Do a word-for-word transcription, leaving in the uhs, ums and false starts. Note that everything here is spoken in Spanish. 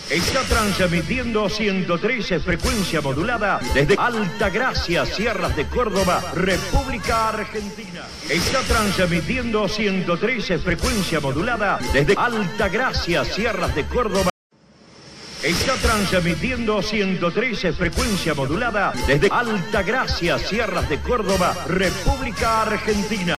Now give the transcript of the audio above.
Está transmitiendo ciento trece frecuencia modulada desde Altagracia, Sierras de Córdoba, República Argentina. Está transmitiendo ciento trece frecuencia modulada desde Altagracia, Sierras de Córdoba. Está transmitiendo ciento trece frecuencia modulada desde Altagracia, Sierras de Córdoba, República Argentina.